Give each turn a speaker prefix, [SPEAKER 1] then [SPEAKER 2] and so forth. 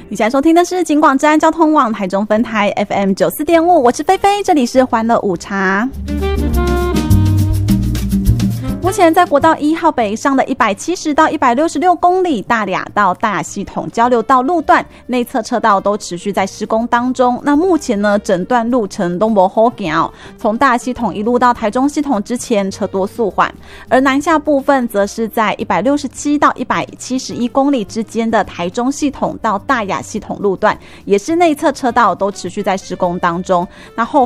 [SPEAKER 1] 你现在收听的是警广治安交通网台中分台 FM 94.5，我是菲菲，这里是欢乐午茶。目前在国道1号北上的170到166公里大雅到大雅系统交流道路段内侧车道都持续在施工当中。那目前呢，整段路程都没好行，从大雅系统一路到台中系统之前车多速缓，而南下部分则是在167到171公里之间的台中系统到大雅系统路段，也是内侧车道都持续在施工当中。那后